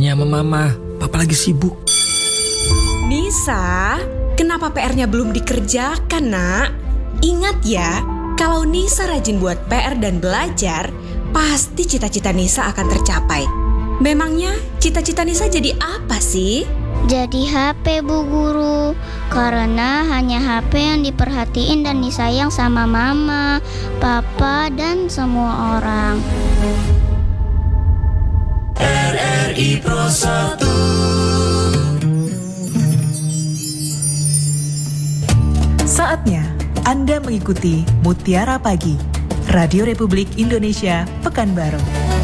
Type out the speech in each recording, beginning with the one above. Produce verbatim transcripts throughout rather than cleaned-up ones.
R-nya sama Mama. Papa lagi sibuk. Nisa, kenapa P R-nya belum dikerjakan, nak? Ingat ya, kalau Nisa rajin buat P R dan belajar, pasti cita-cita Nisa akan tercapai. Memangnya cita-cita Nisa jadi apa sih? Jadi H P, Bu Guru. Karena hanya H P yang diperhatiin dan disayang sama Mama, Papa, dan semua orang. R R I Pro satu. Saatnya Anda mengikuti Mutiara Pagi, Radio Republik Indonesia, Pekanbaru.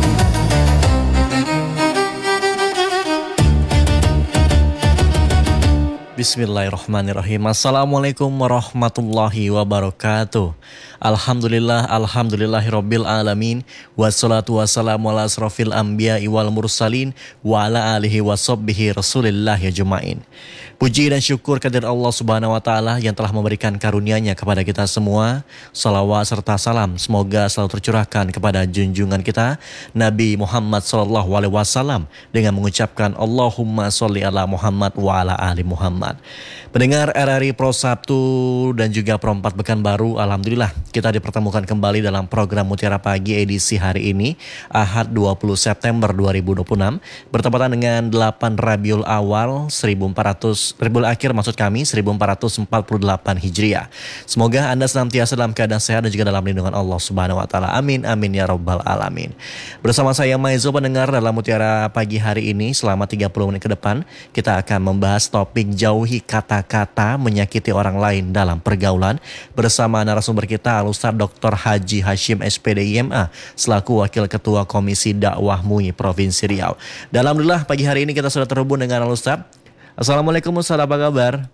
Bismillahirrahmanirrahim. Assalamualaikum warahmatullahi wabarakatuh. Alhamdulillah, alhamdulillahirabbil alamin. Wassalatu wassalamu ala asrofil anbiya'i wal mursalin wa ala alihi washabbihi rasulillah ajmain. Puji dan syukur kehadirat Allah Subhanahu wa taala yang telah memberikan karunia-Nya kepada kita semua. Salawat serta salam semoga selalu tercurahkan kepada junjungan kita Nabi Muhammad sallallahu alaihi wasallam dengan mengucapkan Allahumma sholli ala Muhammad wa ala ali Muhammad. Pendengar R R I Pro satu dan juga Pro empat Pekanbaru, alhamdulillah kita dipertemukan kembali dalam program Mutiara Pagi edisi hari ini, Ahad dua puluh September dua ribu dua puluh enam, bertepatan dengan delapan Rabiul Awal seribu empat ratus Rabiul Akhir maksud kami seribu empat ratus empat puluh delapan Hijriah. Semoga Anda senantiasa dalam keadaan sehat dan juga dalam lindungan Allah Subhanahu wa taala. Amin amin ya rabbal alamin. Bersama saya Maizo pendengar dalam Mutiara Pagi hari ini selama tiga puluh menit ke depan kita akan membahas topik jauhi kata-kata menyakiti orang lain dalam pergaulan bersama narasumber kita Al-Ustaz Doktor Haji Hashim S P D I M A selaku Wakil Ketua Komisi Dakwah M U I Provinsi Riau. Dan alhamdulillah pagi hari ini kita sudah terhubung dengan Al-Ustaz. Assalamualaikum Ustaz, apa kabar?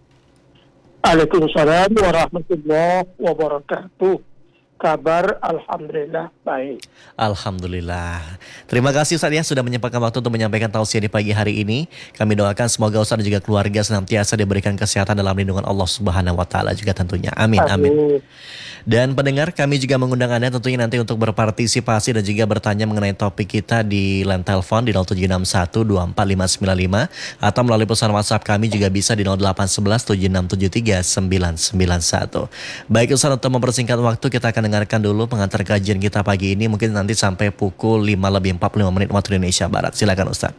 Waalaikumsalam warahmatullahi wabarakatuh. Kabar alhamdulillah baik. Alhamdulillah. Terima kasih Ustaz ya sudah menyempatkan waktu untuk menyampaikan tausiah di pagi hari ini. Kami doakan semoga Ustaz dan juga keluarga senantiasa diberikan kesehatan dalam lindungan Allah Subhanahu wa taala juga tentunya. Amin amin. amin. Dan pendengar, kami juga mengundang Anda tentunya nanti untuk berpartisipasi dan juga bertanya mengenai topik kita di line telepon di nol tujuh enam satu dua empat lima sembilan lima atau melalui pesan WhatsApp kami juga bisa di nol delapan satu satu tujuh enam tujuh tiga sembilan sembilan satu. Baik Ustaz, untuk mempersingkat waktu kita akan dengarkan dulu pengantar kajian kita pagi ini mungkin nanti sampai pukul lima lebih empat puluh lima menit waktu Indonesia Barat. Silakan Ustaz.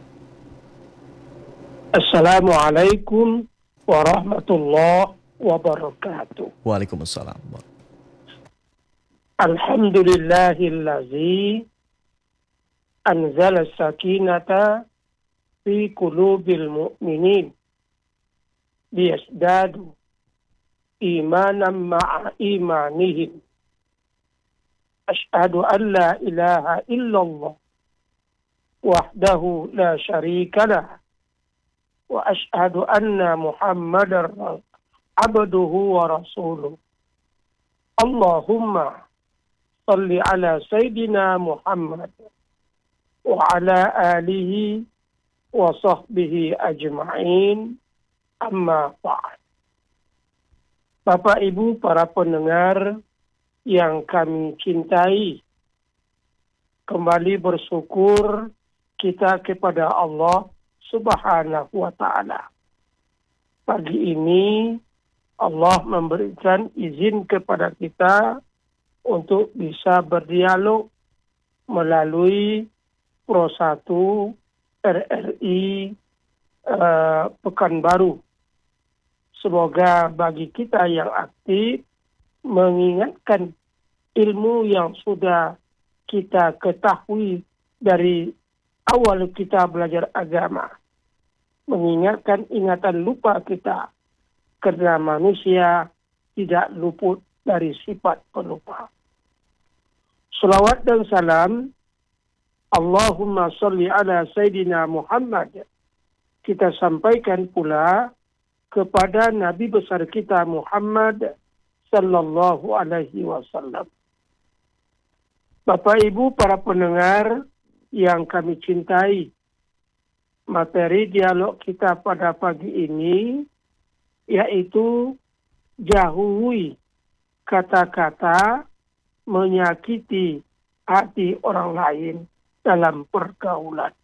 Assalamualaikum warahmatullahi wabarakatuh. Waalaikumsalam. Alhamdulillahillazi anzala sakinata fi qulubil mu'minin liyasdadu imanan ma'a imanihim. Ashhadu an la ilaha illallah wahdahu la syarika lah wa ashhadu anna Muhammadar abduhu wa rasuluh. Allahumma salli ala Sayyidina Muhammad wa ala alihi wa sahbihi ajma'in, amma ba'd. Bapak Ibu para pendengar yang kami cintai, kembali bersyukur kita kepada Allah Subhanahu wa ta'ala. Pagi ini Allah memberikan izin kepada kita untuk bisa berdialog melalui Pro satu R R I uh, Pekanbaru. Semoga bagi kita yang aktif mengingatkan ilmu yang sudah kita ketahui dari awal kita belajar agama. Mengingatkan ingatan lupa kita, karena manusia tidak luput dari sifat pelupa. Salawat dan salam Allahumma sholli ala Sayyidina Muhammad kita sampaikan pula kepada Nabi besar kita Muhammad sallallahu alaihi wasallam. Bapak Ibu para pendengar yang kami cintai, materi dialog kita pada pagi ini yaitu jauhi kata-kata menyakiti hati orang lain dalam pergaulan.